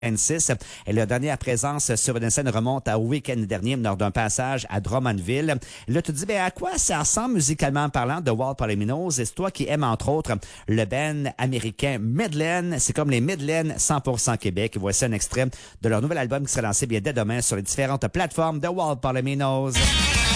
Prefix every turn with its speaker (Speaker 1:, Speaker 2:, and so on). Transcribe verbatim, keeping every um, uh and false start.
Speaker 1: six. Et la dernière présence sur une scène remonte au week-end dernier lors d'un passage à Drummondville. Là, tu te dis, ben, à quoi ça ressemble musicalement parlant de Wild Palomino's? Et c'est toi qui aimes, entre autres, le band américain Midland. C'est comme les Midland cent pour cent Québec. Voici un extrait de leur nouvel album qui sera lancé bien dès demain sur les différentes plateformes de Wild Palomino's.